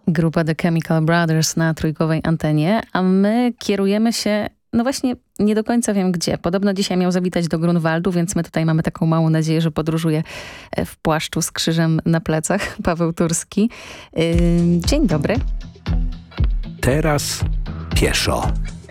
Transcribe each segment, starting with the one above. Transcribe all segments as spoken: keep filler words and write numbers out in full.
Grupa The Chemical Brothers na trójkowej antenie, a my kierujemy się, no właśnie nie do końca wiem gdzie. Podobno dzisiaj miał zawitać do Grunwaldu, więc my tutaj mamy taką małą nadzieję, że podróżuje w płaszczu z krzyżem na plecach. Paweł Turski. Yy, dzień dobry. Teraz pieszo.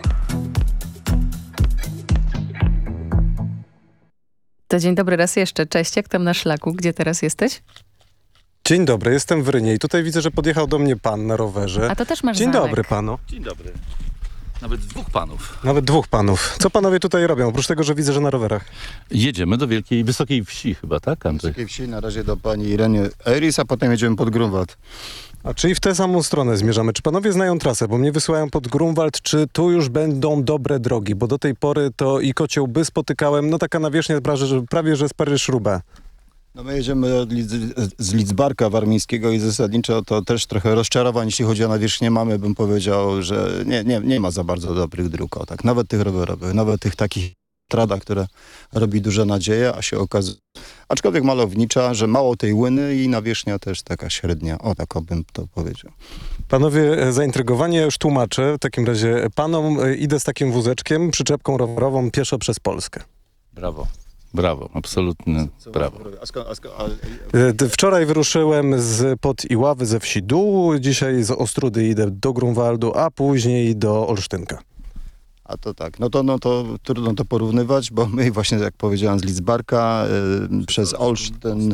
To dzień dobry raz jeszcze. Cześć, jak tam na szlaku? Gdzie teraz jesteś? Dzień dobry, jestem w Rynie i tutaj widzę, że podjechał do mnie pan na rowerze. A to też masz Dzień zamek. dobry panu. Dzień dobry. Nawet dwóch panów. Nawet dwóch panów. Co panowie tutaj robią, oprócz tego, że widzę, że na rowerach? Jedziemy do Wielkiej, Wysokiej Wsi chyba, tak Andrzej? Wysokiej Wsi, na razie do pani Ireny Eris, a potem jedziemy pod Grunwald. A czyli w tę samą stronę zmierzamy. Czy panowie znają trasę? Bo mnie wysyłają pod Grunwald, czy tu już będą dobre drogi? Bo do tej pory to i Kocioł By spotykałem, no taka nawierzchnia prawie, że- prawie że z Paryż-Roubaix. No my jedziemy od Lidz- z Lidzbarka Warmińskiego i zasadniczo to też trochę rozczarowań, jeśli chodzi o nawierzchnię mamy, bym powiedział, że nie, nie, nie ma za bardzo dobrych dróg, o tak, nawet tych rowerowych, nawet tych takich tradach, które robi duże nadzieje, a się okazuje, aczkolwiek malownicza, że mało tej łyny i nawierzchnia też taka średnia, o tak o bym to powiedział. Panowie e, zaintrygowani, ja już tłumaczę. W takim razie panom e, idę z takim wózeczkiem, przyczepką rowerową pieszo przez Polskę. Brawo. Brawo, absolutne brawo. A sko- a sko- a- E, d- Wczoraj wyruszyłem z pod Iławy ze wsi Dół, dzisiaj z Ostrudy idę do Grunwaldu, a później do Olsztynka. A to tak, no to, no to trudno to porównywać, bo my właśnie, jak powiedziałem, z Lidzbarka y, przez Olsztyn,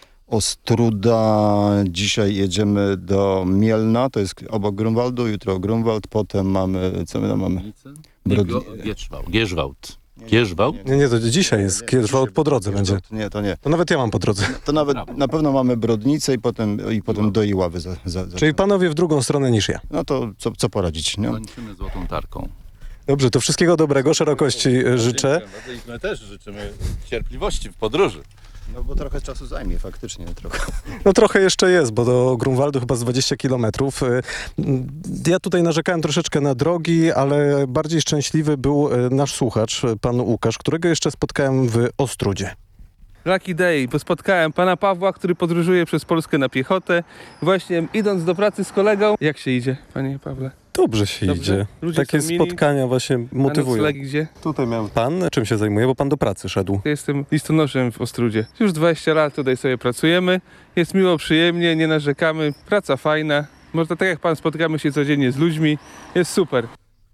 Ostruda, dzisiaj jedziemy do Mielna, to jest obok Grunwaldu, jutro Grunwald, potem mamy, co my tam mamy? Brodni- Gierzwałd. Gierzwałd. Gierzwałd? Nie, nie, to dzisiaj jest Gierzwałd po drodze będzie. Nie, to nie. To nawet ja mam po drodze. To nawet na pewno mamy Brodnicę i potem, i potem do Iławy. Za, za, za. Czyli panowie w drugą stronę niż ja. No to co, co poradzić, nie? Kończymy złotą tarką. Dobrze, to wszystkiego dobrego, szerokości e, życzę. My też życzymy cierpliwości w podróży. No bo trochę czasu zajmie, faktycznie trochę. No trochę jeszcze jest, bo do Grunwaldu chyba z dwadzieścia kilometrów. E, Ja tutaj narzekałem troszeczkę na drogi, ale bardziej szczęśliwy był e, nasz słuchacz, e, pan Łukasz, którego jeszcze spotkałem w Ostrudzie. Lucky day, bo spotkałem pana Pawła, który podróżuje przez Polskę na piechotę. Właśnie idąc do pracy z kolegą. Jak się idzie, panie Pawle? Dobrze się Dobrze? idzie. Ludzie Takie są mili. spotkania właśnie A motywują. noclegi gdzie? Tutaj miałem pan, czym się zajmuje, bo pan do pracy szedł. Ja jestem listonoszem w Ostrudzie. Już dwadzieścia lat tutaj sobie pracujemy. Jest miło, przyjemnie, nie narzekamy. Praca fajna. Można tak jak pan, spotykamy się codziennie z ludźmi. Jest super.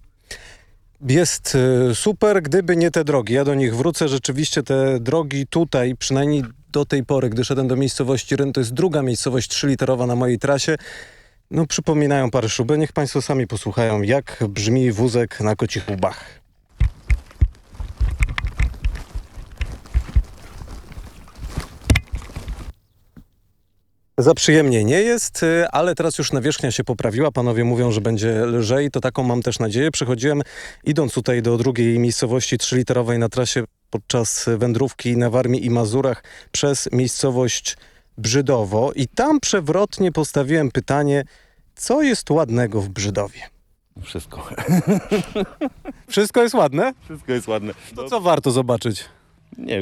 Jest e, super, gdyby nie te drogi. Ja do nich wrócę. Rzeczywiście te drogi tutaj, przynajmniej do tej pory, gdy szedłem do miejscowości Ryn, to jest druga miejscowość trzyliterowa na mojej trasie. No przypominają Paryż-Roubaix. Niech państwo sami posłuchają, jak brzmi wózek na Kocich Łbach. Za przyjemnie nie jest, y, ale teraz już nawierzchnia się poprawiła. Panowie mówią, że będzie lżej, to taką mam też nadzieję. Przechodziłem, idąc tutaj do drugiej miejscowości trzyliterowej na trasie podczas wędrówki na Warmii i Mazurach przez miejscowość Brzydowo i tam przewrotnie postawiłem pytanie, co jest ładnego w Brzydowie? Wszystko. Wszystko jest ładne? Wszystko jest ładne. To co warto zobaczyć? Nie